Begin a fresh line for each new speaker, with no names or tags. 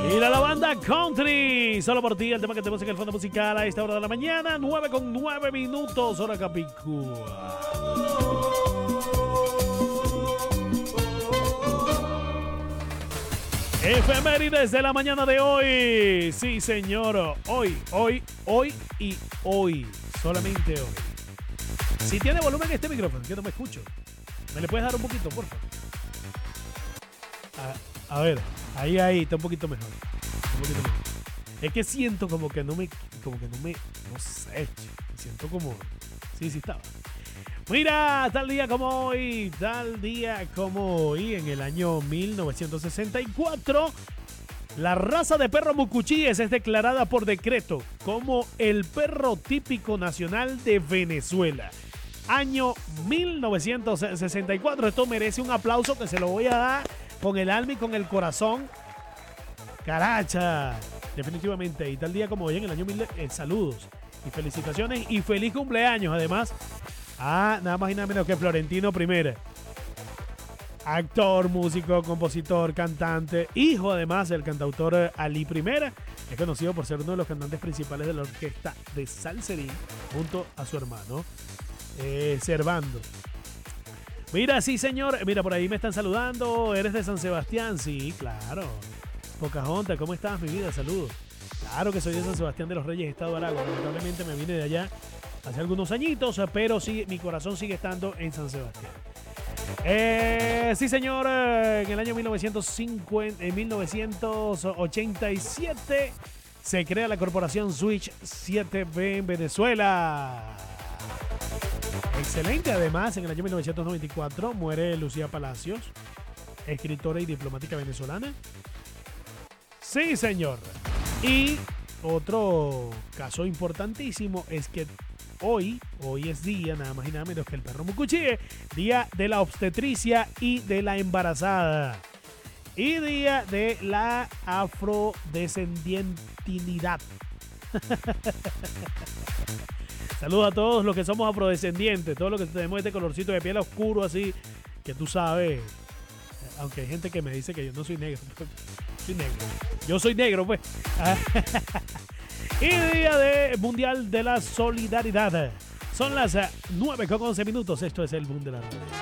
Y la banda Country, solo por ti, el tema que tenemos en el fondo musical a esta hora de la mañana, 9:09, hora Capicúa. Efemérides de la mañana de hoy. Sí, señor. Hoy. Solamente hoy. Si tiene volumen este micrófono, que no me escucho. ¿Me le puedes dar un poquito, por favor? A ver, ahí, está un poquito mejor. Es que siento como que no sé, siento como, sí estaba. Mira, tal día como hoy, en el año 1964, la raza de perro mucuchíes es declarada por decreto como el perro típico nacional de Venezuela. Año 1964, esto merece un aplauso que se lo voy a dar con el alma y con el corazón. Caracha, definitivamente. Y tal día como hoy en el año 1000, saludos y felicitaciones y feliz cumpleaños además a nada más y nada menos que Florentino I. Actor, músico, compositor, cantante, hijo además del cantautor Ali I. Es conocido por ser uno de los cantantes principales de la orquesta de Salserín junto a su hermano Servando. Mira, sí señor, mira, por ahí me están saludando. ¿Eres de San Sebastián? Sí, claro. Pocahontas, ¿cómo estás, mi vida? Saludos. Claro que soy de San Sebastián de los Reyes, Estado de Aragua. Lamentablemente me vine de allá hace algunos añitos, pero sí, mi corazón sigue estando en San Sebastián. Sí señor, en el año 1987 se crea la corporación Switch 7B en Venezuela. Excelente. Además, en el año 1994 muere Lucía Palacios, escritora y diplomática venezolana. Sí, señor. Y otro caso importantísimo es que hoy es día, nada más y nada menos que el perro mucuchíe, día de la obstetricia y de la embarazada. Y día de la afrodescendientinidad. Saludos a todos los que somos afrodescendientes, todos los que tenemos este colorcito de piel oscuro así, que tú sabes, aunque hay gente que me dice que yo no soy negro. Soy negro. Yo soy negro, pues. Y día de Mundial de la Solidaridad. Son las 9:11. Esto es el Boom de la Radio.